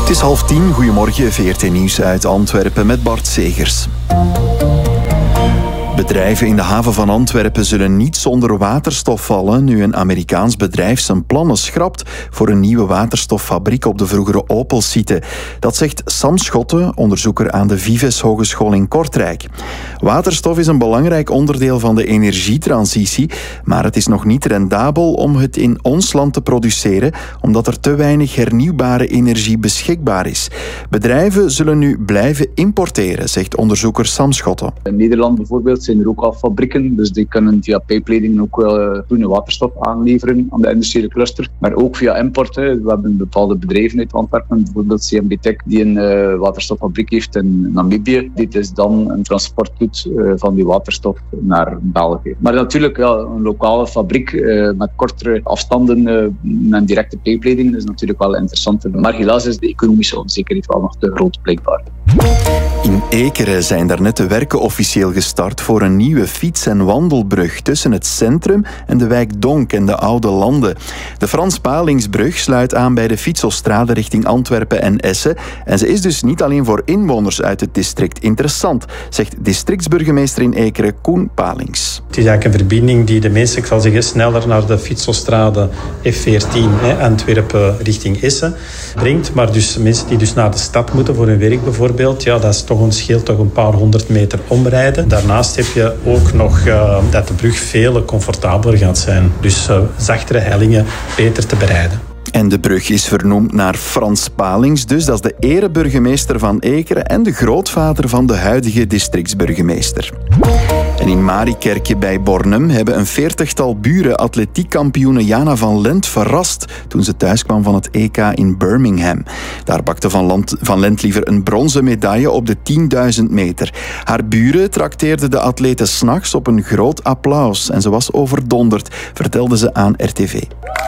Het is 9:30. Goedemorgen, VRT Nieuws uit Antwerpen met Bart Segers. Bedrijven in de haven van Antwerpen zullen niet zonder waterstof vallen nu een Amerikaans bedrijf zijn plannen schrapt voor een nieuwe waterstoffabriek op de vroegere Opel-site. Dat zegt Sam Schotte, onderzoeker aan de Vives Hogeschool in Kortrijk. Waterstof is een belangrijk onderdeel van de energietransitie, maar het is nog niet rendabel om het in ons land te produceren, omdat er te weinig hernieuwbare energie beschikbaar is. Bedrijven zullen nu blijven importeren, zegt onderzoeker Sam Schotte. In Nederland bijvoorbeeld zijn er ook al fabrieken, dus die kunnen via pijpleidingen ook wel groene waterstof aanleveren aan de industriële cluster. Maar ook via import. We hebben bepaalde bedrijven uit Antwerpen, bijvoorbeeld CMB Tech, die een waterstoffabriek heeft in Namibië. Die dus dan een transport doet van die waterstof naar België. Maar natuurlijk een lokale fabriek met kortere afstanden en directe pijpleidingen is natuurlijk wel interessant. Maar helaas is de economische onzekerheid wel nog te groot blijkbaar. In Ekeren zijn daarnet de werken officieel gestart voor een nieuwe fiets- en wandelbrug tussen het centrum en de wijk Donk en de Oude Landen. De Frans Palingsbrug sluit aan bij de fietsostrade richting Antwerpen en Essen. En ze is dus niet alleen voor inwoners uit het district interessant, zegt districtsburgemeester in Ekeren Koen Palings. Het is eigenlijk een verbinding die de mensen, ik zal zeggen, sneller naar de fietsostrade F14 Antwerpen richting Essen brengt. Maar dus mensen die dus naar de stad moeten voor hun werk bijvoorbeeld, ja, dat is toch scheelt toch een paar 100 meter omrijden. Daarnaast heb je ook nog dat de brug veel comfortabeler gaat zijn. Dus zachtere hellingen beter te bereiden. En de brug is vernoemd naar Frans Palings, dus dat is de ereburgemeester van Ekeren en de grootvader van de huidige districtsburgemeester. En in Marikerke bij Bornem hebben een 40-tal buren atletiekkampioene Jana van Lent verrast toen ze thuiskwam van het EK in Birmingham. Daar bakte Van Lent liever een bronzen medaille op de 10.000 meter. Haar buren trakteerden de atlete 's nachts op een groot applaus en ze was overdonderd, vertelde ze aan RTV.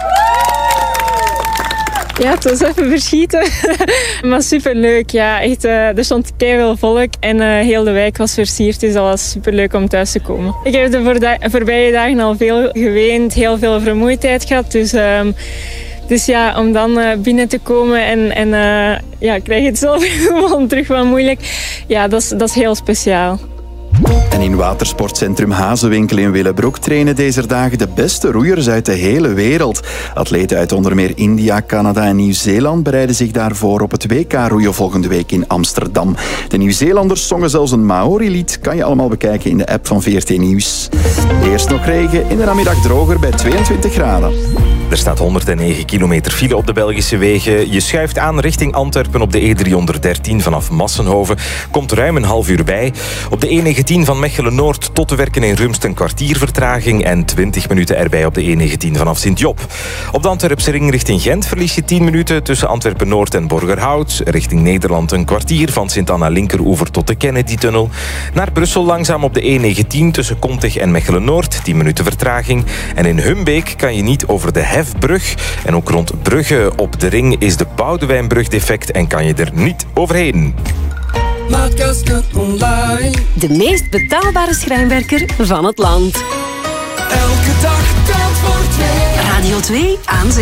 Ja, het was even verschieten. Maar superleuk. Ja, echt, er stond keiveel volk en heel de wijk was versierd. Dus dat was superleuk om thuis te komen. Ik heb de voorbije dagen al veel geweend, heel veel vermoeidheid gehad. Dus ja, om dan binnen te komen en ik krijg het zelf gewoon terug wel moeilijk. Ja, dat is heel speciaal. En in watersportcentrum Hazewinkel in Willebroek trainen deze dagen de beste roeiers uit de hele wereld. Atleten uit onder meer India, Canada en Nieuw-Zeeland bereiden zich daarvoor op het WK-roeien volgende week in Amsterdam. De Nieuw-Zeelanders zongen zelfs een Maori-lied. Kan je allemaal bekijken in de app van VRT Nieuws. Eerst nog regen, in de namiddag droger bij 22 graden. Er staat 109 kilometer file op de Belgische wegen. Je schuift aan richting Antwerpen op de E313 vanaf Massenhoven. Komt ruim een half uur bij. Op de E19 van Mechelen-Noord tot de werken in Rumst een kwartier vertraging en 20 minuten erbij op de E19 vanaf Sint-Job. Op de Antwerpse ring richting Gent verlies je 10 minuten tussen Antwerpen-Noord en Borgerhout. Richting Nederland een kwartier van Sint-Anna linkeroever tot de Kennedy-tunnel. Naar Brussel langzaam op de E19 tussen Kontig en Mechelen-Noord, 10 minuten vertraging. En in Humbeek kan je niet over de Hefbrug. En ook rond Brugge op de ring is de Boudewijnbrug defect en kan je er niet overheen. De meest betaalbare schrijnwerker van het land. Elke dag telt voor 2. Radio 2 aan